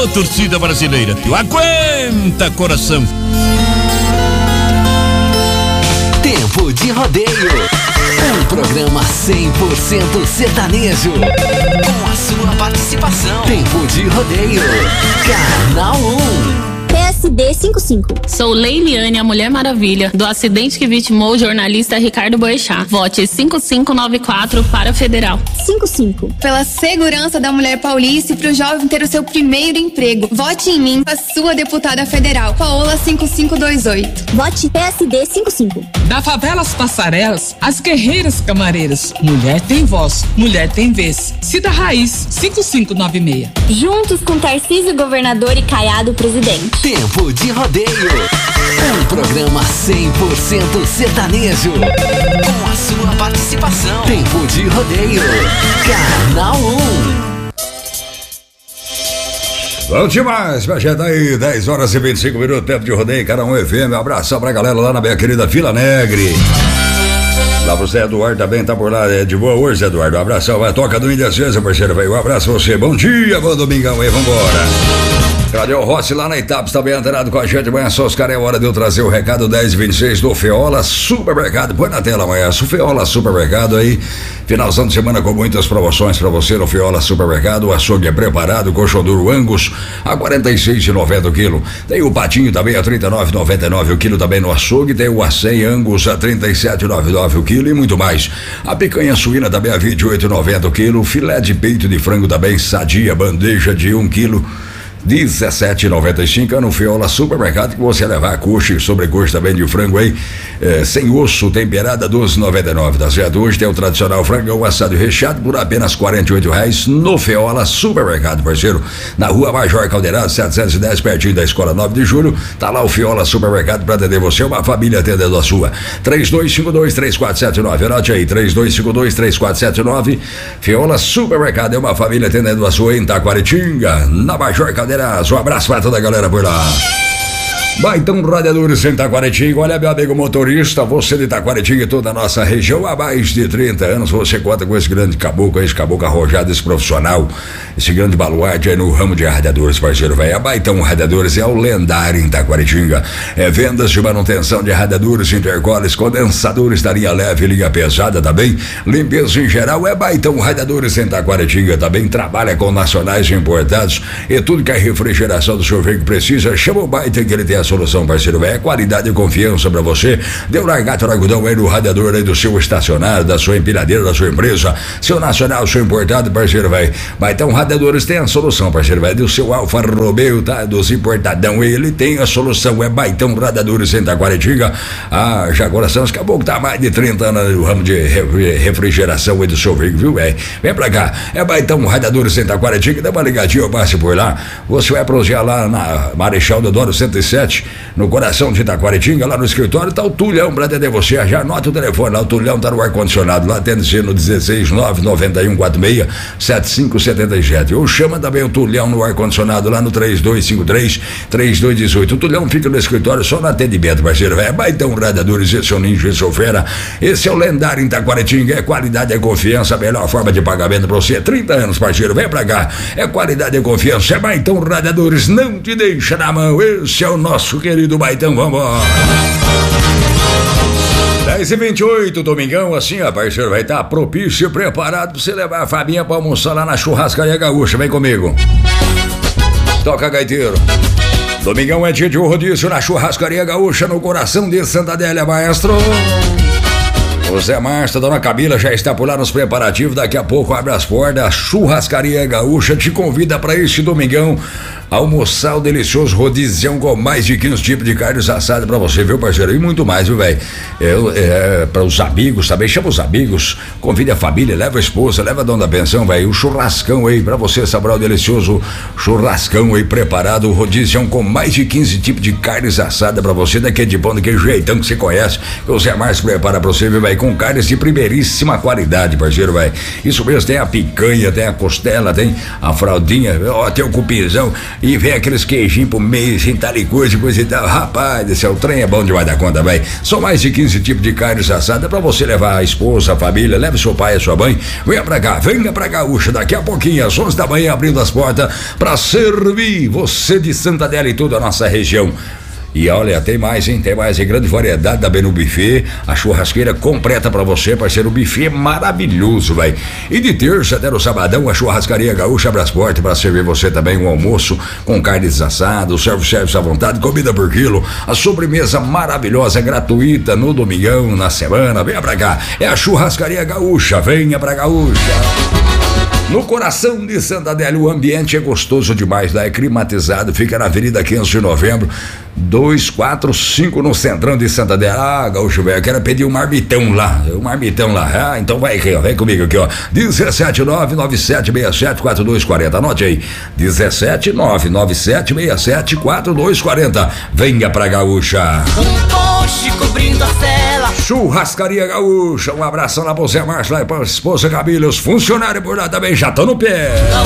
Ô, torcida brasileira, tio, aguenta, coração. Tempo de Rodeio, um programa 100% sertanejo, com a sua participação. Tempo de Rodeio, Canal 1. PSD 55. Sou Leiliane, a Mulher Maravilha, do acidente que vitimou o jornalista Ricardo Boechat. Vote 5594 para Federal. 55. Pela segurança da mulher paulista e para o jovem ter o seu primeiro emprego. Vote em mim, a sua deputada federal, Paola 5528. Vote PSD 55. Da favela às passarelas, as guerreiras camareiras. Mulher tem voz, mulher tem vez. Cida Raiz 5596. Juntos com Tarcísio governador e Caiado presidente. Tempo de Rodeio, um programa 100% sertanejo, com a sua participação. Tempo de Rodeio, Canal 1. Bom demais, pra gente aí, 10 horas e 25 minutos, Tempo de Rodeio, Canal 1 FM. Um abração pra galera lá na minha querida Vila Negre. Lá você, Eduardo, também tá por lá, de boa hoje, Eduardo. Um abração, vai, toca do Indecência, parceiro, velho. Um abraço pra você, bom dia, bom domingão aí, vambora. Claudio Rossi lá na Itapes também antenado com a gente. Amanhã só os caras, é hora de eu trazer o recado 1026 do Feola Supermercado. Põe na tela amanhã, o Feola Supermercado aí. Finalzão de semana com muitas promoções pra você no Feola Supermercado. O açougue é preparado, coxão duro Angus a R$46,90 o quilo. Tem o patinho também a R$39,99 o quilo também no açougue. Tem o acém Angus a R$37,99 o quilo e muito mais. A picanha suína também a R$28,90 o quilo. Filé de peito de frango também sadia, bandeja de 1 quilo. R$17,95 no Feola Supermercado, que você levar coxa e sobrecoxa também de frango aí, sem osso, temperada R$12,99, tá certo? Hoje tem o tradicional frangão assado e recheado por apenas R$48 no Feola Supermercado, parceiro, na rua Major Caldeirado 710, pertinho da Escola 9 de Julho, tá lá o Feola Supermercado pra atender você, uma família atendendo a sua. 3252-3479, anote aí, 3252-3479, Feola Supermercado é uma família atendendo a sua em Taquaritinga, na Major Caldeirado. Um abraço para toda a galera por lá. Baitão Radiadores em Taquaritinga. Olha, meu amigo motorista, você de Taquaritinga e toda a nossa região, há mais de 30 anos você conta com esse grande caboclo, esse caboclo arrojado, esse profissional, esse grande baluarte aí no ramo de radiadores, parceiro, velho. A Baitão Radiadores é o lendário em Taquaritinga. É vendas de manutenção de radiadores, intercoles, condensadores da linha leve e linha pesada também. Limpeza em geral é Baitão Radiadores em Taquaritinga. Também trabalha com nacionais e importados e tudo que a refrigeração do seu veículo precisa. Chama o Baitão que ele tem a solução, parceiro, velho. É qualidade e confiança pra você. Deu largado no algodão aí no radiador aí do seu estacionário, da sua empilhadeira, da sua empresa, seu nacional, seu importado, parceiro, velho. Mas então Radiadores tem a solução, parceiro, velho. Do seu Alfa Romeo, tá? Dos importadão, ele tem a solução. É Baitão Radiadores em Taquaritinga. Ah, já agora são os caboclos, tá há mais de 30 anos no ramo de refrigeração aí do seu veículo, viu, velho? Vem pra cá. É Baitão Radiadores em Taquaritinga. Dá uma ligadinha, eu passe por lá. Você vai prosear lá na Marechal Deodoro 107, no coração de Taquaritinga, lá no escritório, tá o Tulhão pra atender você. Já anota o telefone lá, o Tulhão tá no ar-condicionado lá, atende-se no 16991467577. Ou chama também o Tulhão no ar-condicionado lá no 3253-3218. O Tulhão fica no escritório só no atendimento, parceiro. É Baitão Radiadores, esse é o ninja, esse é o fera, esse é o lendário em Taquaritinga. É qualidade e confiança, a melhor forma de pagamento pra você. 30 anos, parceiro, vem pra cá. É qualidade e confiança, é Baitão Radiadores, não te deixa na mão. Esse é o nosso querido Baitão, vambora. 10h28, domingão, assim, ó, parceiro, vai estar propício e preparado pra você levar a Fabinha pra almoçar lá na Churrascaria Gaúcha. Vem comigo. Toca, gaiteiro. Domingão é dia de rodízio na Churrascaria Gaúcha, no coração de Santa Adélia, maestro. O Zé Márcio, Dona Camila já está por lá nos preparativos. Daqui a pouco abre as portas. A Churrascaria Gaúcha te convida para este domingão almoçar o delicioso rodízio com mais de 15 tipos de carnes assadas pra você, viu, parceiro? E muito mais, viu, velho? Para os amigos também, chama os amigos, convide a família, leva a esposa, leva a dona da pensão, velho. O churrascão aí pra você saborear o delicioso churrascão aí preparado, o rodízio com mais de 15 tipos de carnes assadas pra você, daquele de pão, daquele jeitão que você conhece, que o Zé Márcio prepara pra você, viu, velho? com carnes de primeiríssima qualidade, parceiro, velho. Isso mesmo, tem a picanha, tem a costela, tem a fraldinha, ó, tem o cupizão e vem aqueles queijinhos pro meio, sem tal e coisa e tal. Rapaz, esse é o trem, é bom demais da conta, velho. São mais de 15 tipos de carnes assadas pra você levar a esposa, a família, leve seu pai e sua mãe. Venha pra Gaúcha, daqui a pouquinho, às 11 da manhã, abrindo as portas pra servir você de Santa Adélia e toda a nossa região. E olha, tem mais, hein? Tem mais, em grande variedade da Benu Buffet, a churrasqueira completa pra você, parceiro. O buffet é maravilhoso, velho. E de terça até no sabadão, a Churrascaria Gaúcha abre as portas pra servir você também um almoço com carnes assadas, self-service à vontade, comida por quilo, a sobremesa maravilhosa, gratuita no domingão, na semana. Venha pra cá, é a Churrascaria Gaúcha, venha pra Gaúcha. No coração de Santa Adélia, o ambiente é gostoso demais, lá é climatizado, fica na Avenida 15 de Novembro, 245 no centrão de Santa Adélia. Ah, Gaúcho velho, eu quero pedir um marmitão lá. Ah, então vai aqui, ó, vem comigo aqui, ó. 17997674240, anote aí. 17997674240. Venha pra Gaúcha. Poste cobrindo a cela. Churrascaria Gaúcha, um abração lá pro Zé Márcio, lá pra esposa Camila, os funcionários por lá também já estão no pé.